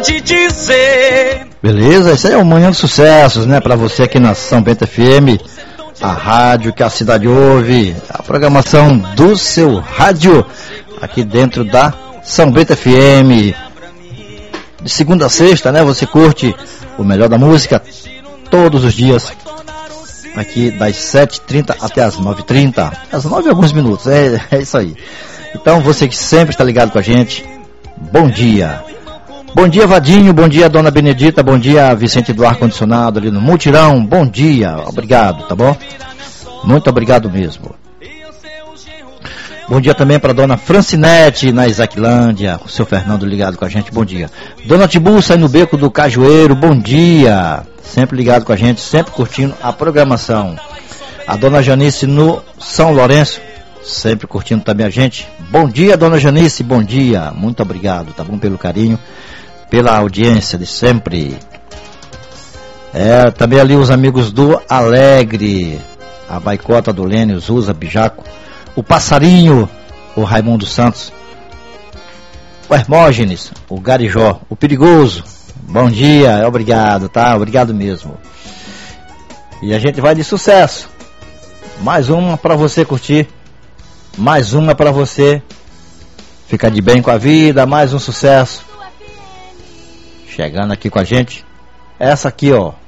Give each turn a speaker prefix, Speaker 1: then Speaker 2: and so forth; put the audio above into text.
Speaker 1: Te dizer.
Speaker 2: Beleza, isso aí é o Manhã dos Sucessos, né? Pra você aqui na São Bento FM, a rádio que a cidade ouve, a programação do seu rádio, aqui dentro da São Bento FM. De segunda a sexta, né? Você curte o melhor da música todos os dias, aqui das 7h30 até as 9h30. Às 9 e alguns minutos, é isso aí. Então você que sempre está ligado com a gente, bom dia. Bom dia, Vadinho, bom dia, Dona Benedita, bom dia, Vicente do Ar-Condicionado ali no Mutirão, bom dia, obrigado, tá bom? Muito obrigado mesmo. Bom dia também para Dona Francinete na Isaquilândia, o seu Fernando ligado com a gente, bom dia. Dona Tiburça aí no Beco do Cajueiro, bom dia, sempre ligado com a gente, sempre curtindo a programação. A Dona Janice no São Lourenço, sempre curtindo também a gente. Bom dia, Dona Janice, bom dia, muito obrigado, tá bom, pelo carinho, pela audiência de sempre. Também ali os amigos do Alegre, a Baicota do Lênio, Zusa, Bijaco, o Passarinho, o Raimundo Santos, o Hermógenes, o Garijó, o Perigoso, bom dia, obrigado, tá? Obrigado mesmo. E a gente vai de sucesso. Mais uma para você curtir, mais uma para você ficar de bem com a vida, mais um sucesso. Chegando aqui com a gente, essa aqui, ó.